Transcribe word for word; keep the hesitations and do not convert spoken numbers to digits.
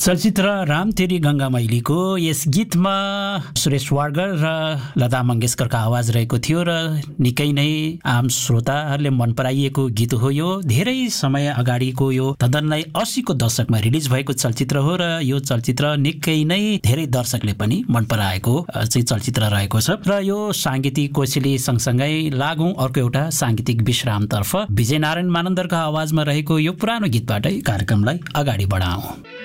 चलचित्र राम तेरी गंगा मैलीको यस गीतमा सुरेश वाडकर र लता मंगेशकरका आवाज रहेको थियो र निकै नै आम श्रोताहरूले मन पराइएको गीत हो। यो धेरै समय अगाडिको यो धन्धनलाई अस्सीको दशकमा रिलिज भएको चलचित्र हो र यो चलचित्र निकै नै धेरै दर्शकले पनि मन पराएको चाहिँ चलचित्र रहेको छ र यो सांगीतिक कोसेली सँगसँगै लागौं अर्को एउटा सांगीतिक विश्रामतर्फ। विजय नारायण मानन्दरका आवाजमा रहेको यो पुरानो गीतबाटै कार्यक्रमलाई अगाडि बढाउँ।